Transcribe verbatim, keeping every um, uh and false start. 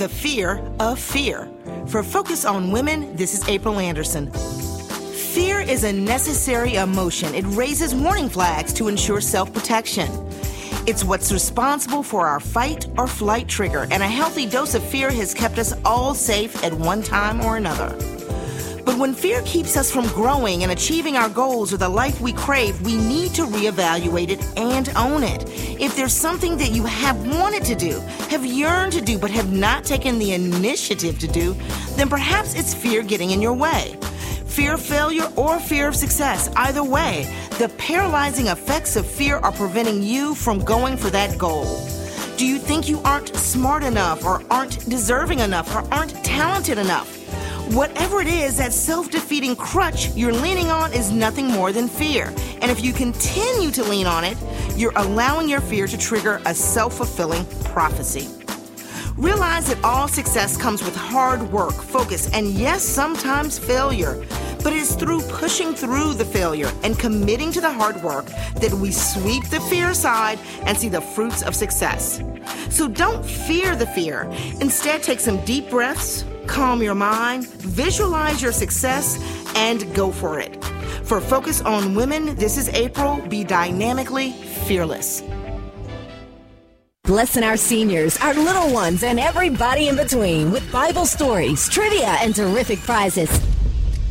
the fear of fear. For Focus on Women, this is April Anderson. Fear is a necessary emotion. It raises warning flags to ensure self-protection. It's what's responsible for our fight or flight trigger, and a healthy dose of fear has kept us all safe at one time or another. But when fear keeps us from growing and achieving our goals or the life we crave, we need to reevaluate it and own it. If there's something that you have wanted to do, have yearned to do, but have not taken the initiative to do, then perhaps it's fear getting in your way. Fear of failure or fear of success. Either way, the paralyzing effects of fear are preventing you from going for that goal. Do you think you aren't smart enough or aren't deserving enough or aren't talented enough? Whatever it is, that self-defeating crutch you're leaning on is nothing more than fear. And if you continue to lean on it, you're allowing your fear to trigger a self-fulfilling prophecy. Realize that all success comes with hard work, focus, and yes, sometimes failure. But it is through pushing through the failure and committing to the hard work that we sweep the fear aside and see the fruits of success. So don't fear the fear. Instead, take some deep breaths, calm your mind, visualize your success, and go for it. For Focus on Women, this is April. Be dynamically fearless. Blessing our seniors, our little ones, and everybody in between with Bible stories, trivia, and terrific prizes.